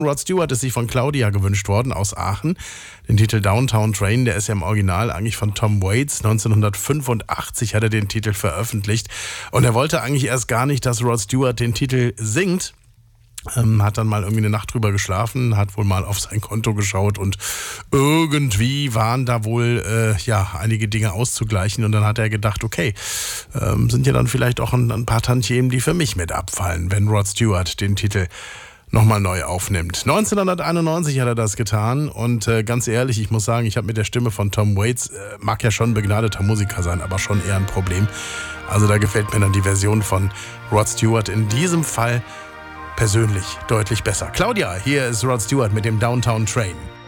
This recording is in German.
Rod Stewart ist sich von Claudia gewünscht worden aus Aachen. Den Titel Downtown Train, der ist ja im Original eigentlich von Tom Waits. 1985 hat er den Titel veröffentlicht. Und er wollte eigentlich erst gar nicht, dass Rod Stewart den Titel singt. Hat dann mal irgendwie eine Nacht drüber geschlafen, hat wohl mal auf sein Konto geschaut und irgendwie waren da wohl einige Dinge auszugleichen und dann hat er gedacht, okay, sind ja dann vielleicht auch ein paar Tantiemen, die für mich mit abfallen, wenn Rod Stewart den Titel nochmal neu aufnimmt. 1991 hat er das getan und ganz ehrlich, ich muss sagen, ich habe mit der Stimme von Tom Waits, mag ja schon ein begnadeter Musiker sein, aber schon eher ein Problem. Also da gefällt mir dann die Version von Rod Stewart in diesem Fall persönlich deutlich besser. Claudia, hier ist Rod Stewart mit dem Downtown Train.